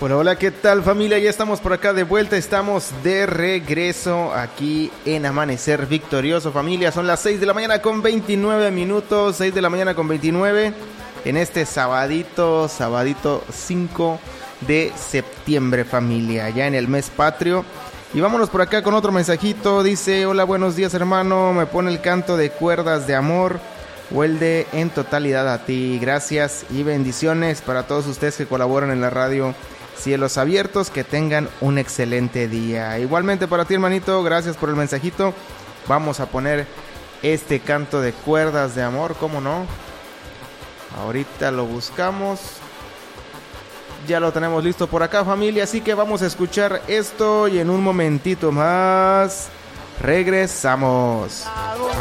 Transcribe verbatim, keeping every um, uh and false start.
Bueno, hola, ¿qué tal familia? Ya estamos por acá de vuelta, estamos de regreso aquí en Amanecer Victorioso, familia. Son las seis de la mañana con veintinueve minutos, seis de la mañana con veintinueve en este sabadito, sabadito cinco de septiembre, familia, ya en el mes patrio. Y vámonos por acá con otro mensajito, dice: hola, buenos días hermano, me pone el canto de Cuerdas de Amor, o el de En Totalidad a Ti. Gracias y bendiciones para todos ustedes que colaboran en la radio Cielos Abiertos, que tengan un excelente día. Igualmente para ti, hermanito, gracias por el mensajito. Vamos a poner este canto de Cuerdas de Amor, ¿cómo no? Ahorita lo buscamos. Ya lo tenemos listo por acá, familia, así que vamos a escuchar esto y en un momentito más regresamos.